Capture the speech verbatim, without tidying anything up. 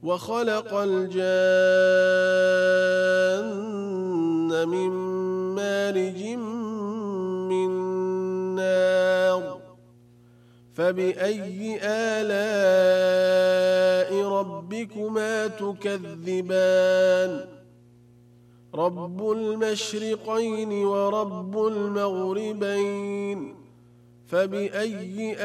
وخلق الجان من مارج من نار فبأي آلاء ربكما تكذبان رب المشرقين ورب المغربين فبأي